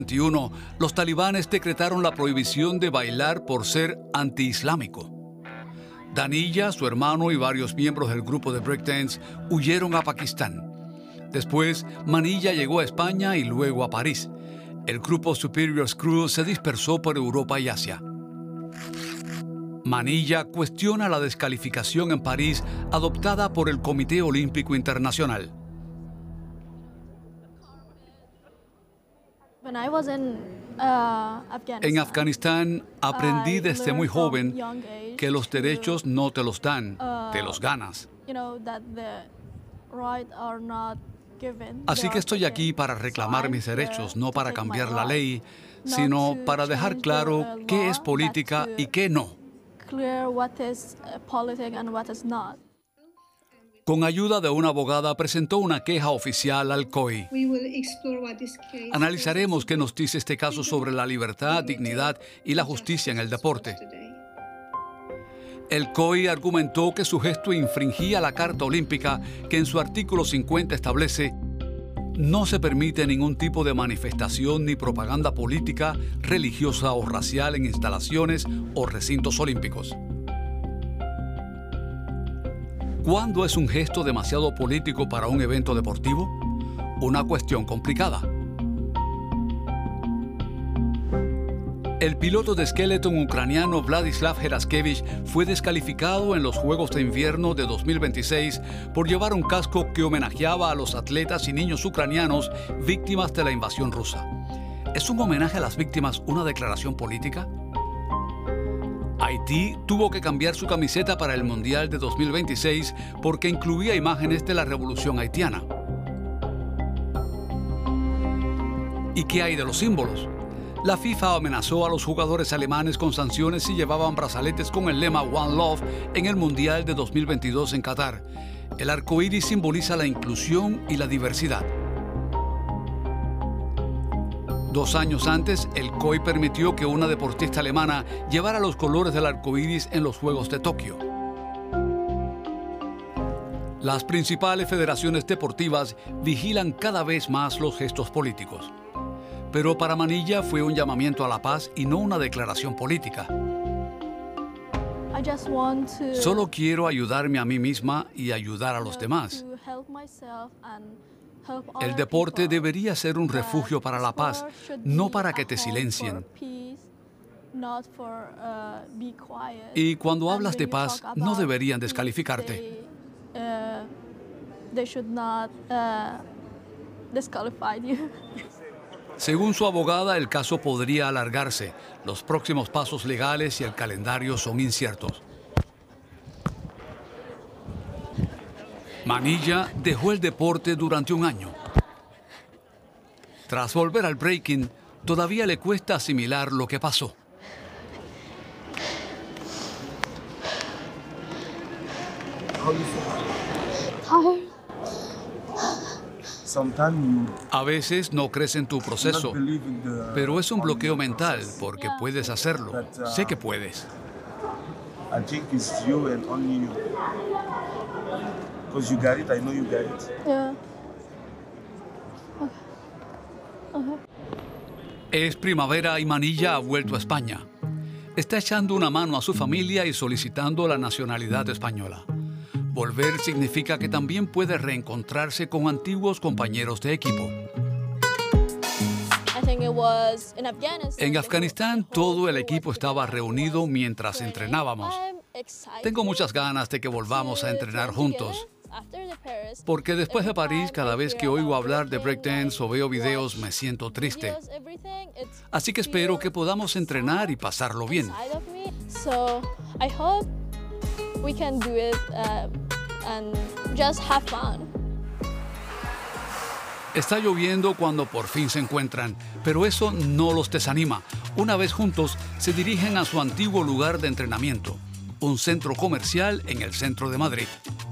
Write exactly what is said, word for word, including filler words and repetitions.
veintiuno, los talibanes decretaron la prohibición de bailar por ser antiislámico. Danilla, su hermano y varios miembros del grupo de breakdance huyeron a Pakistán. Después, Manilla llegó a España y luego a París. El grupo Superior Crew se dispersó por Europa y Asia. Manilla cuestiona la descalificación en París adoptada por el Comité Olímpico Internacional. En Afganistán aprendí desde muy joven que los derechos no te los dan, te los ganas. Así que estoy aquí para reclamar mis derechos, no para cambiar la ley, sino para dejar claro qué es política y qué no. Con ayuda de una abogada, presentó una queja oficial al C O I. Analizaremos qué nos dice este caso sobre la libertad, dignidad y la justicia en el deporte. El C O I argumentó que su gesto infringía la Carta Olímpica, que en su artículo cincuenta establece: no se permite ningún tipo de manifestación ni propaganda política, religiosa o racial en instalaciones o recintos olímpicos. ¿Cuándo es un gesto demasiado político para un evento deportivo? Una cuestión complicada. El piloto de skeleton ucraniano Vladislav Geraskevich fue descalificado en los Juegos de Invierno de dos mil veintiséis por llevar un casco que homenajeaba a los atletas y niños ucranianos víctimas de la invasión rusa. ¿Es un homenaje a las víctimas una declaración política? Haití tuvo que cambiar su camiseta para el Mundial de dos mil veintiséis porque incluía imágenes de la revolución haitiana. ¿Y qué hay de los símbolos? La FIFA amenazó a los jugadores alemanes con sanciones si llevaban brazaletes con el lema One Love en el Mundial de dos mil veintidós en Qatar. El arco iris simboliza la inclusión y la diversidad. Dos años antes, el C O I permitió que una deportista alemana llevara los colores del arco iris en los Juegos de Tokio. Las principales federaciones deportivas vigilan cada vez más los gestos políticos. Pero para Manilla fue un llamamiento a la paz y no una declaración política. Solo quiero ayudarme a mí misma y ayudar a los demás. El deporte debería ser un refugio para la paz, no para que te silencien. Y cuando hablas de paz, no deberían descalificarte. Según su abogada, el caso podría alargarse. Los próximos pasos legales y el calendario son inciertos. Manilla dejó el deporte durante un año. Tras volver al breaking, todavía le cuesta asimilar lo que pasó. A veces no crees en tu proceso, pero es un bloqueo mental porque puedes hacerlo. Sé que puedes. Es primavera y Manilla ha vuelto a España. Está echando una mano a su familia y solicitando la nacionalidad española. Volver significa que también puede reencontrarse con antiguos compañeros de equipo. En Afganistán, todo el equipo estaba reunido mientras entrenábamos. Tengo muchas ganas de que volvamos a entrenar juntos. Porque después de París, cada vez que oigo hablar de breakdance o veo videos, me siento triste. Así que espero que podamos entrenar y pasarlo bien. We can do it uh, and just have fun. Está lloviendo cuando por fin se encuentran, pero eso no los desanima. Una vez juntos, se dirigen a su antiguo lugar de entrenamiento, un centro comercial en el centro de Madrid.